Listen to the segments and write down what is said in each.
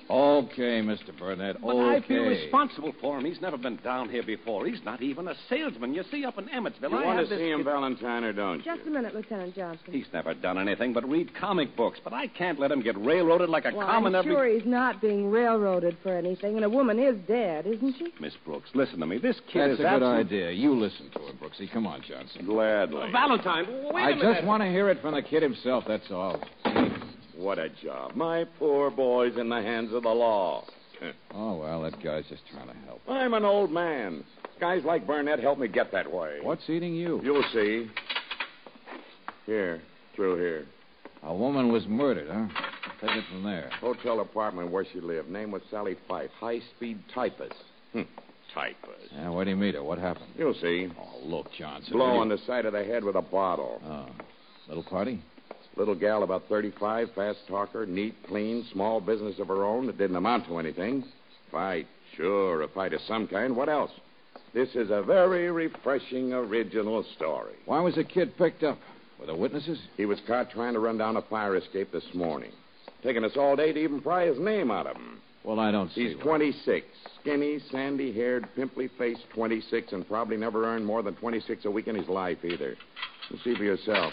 Okay, Mr. Burnett, But I okay. feel responsible for him. He's never been down here before. He's not even a salesman. You see, up in Emmetsville, You want to this see him, Valentine, or don't you? Just a minute, Lieutenant Johnson. He's never done anything but read comic books, but I can't let him get railroaded like a common I'm sure he's not being railroaded for anything, and a woman is dead, isn't she? Miss Brooks, listen to me. This kid That's is a good absolute- idea. You listen to her, Brooksy. Come on, Johnson. Gladly. Valentine, wait a I minute. just want to hear it from the kid himself, that's all. What a job. My poor boy's in the hands of the law. Oh, well, that guy's just trying to help. I'm an old man. Guys like Burnett help me get that way. What's eating you? You'll see. Here, through here. A woman was murdered, huh? Take it from there. Hotel apartment where she lived. Name was Sally Fife. High-speed typist. Typist. Yeah, where'd he meet her? What happened? You'll see. Oh, look, Johnson. Blow on the side of the head with a bottle. Oh. Little party? Little gal about 35, fast talker, neat, clean, small business of her own that didn't amount to anything. Fight. Sure, a fight of some kind. What else? This is a very refreshing, original story. Why was the kid picked up? Were there witnesses? He was caught trying to run down a fire escape this morning. Taking us all day to even pry his name out of him. Well, I don't see He's why. 26. Skinny, sandy-haired, pimply-faced 26, and probably never earned more than 26 a week in his life, either. You see for yourself.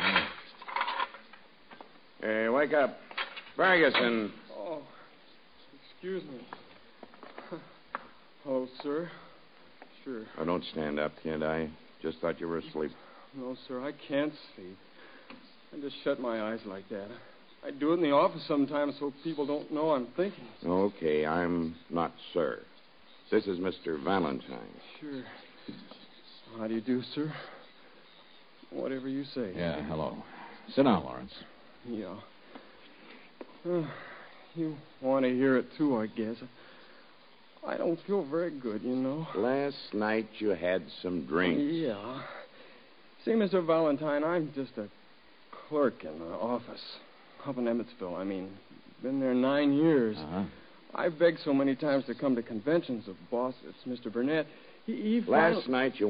Hey, wake up. Ferguson. Oh, excuse me. Oh, sir. Sure. Oh, don't stand up, kid. I just thought you were asleep. No, sir, I can't sleep. I just shut my eyes like that. I do it in the office sometimes so people don't know I'm thinking. Okay, I'm not sir. This is Mr. Valentine. Sure. How do you do, sir? Whatever you say. Yeah, hello. Sit down, Lawrence. Yeah. You want to hear it, too, I guess. I don't feel very good, you know. Last night you had some drinks. Yeah. See, Mr. Valentine, I'm just a clerk in the office. Up in Emmetsville, I mean. Been there 9 years. Uh-huh. I've begged so many times to come to conventions of boss. It's Mr. Burnett. He Last night you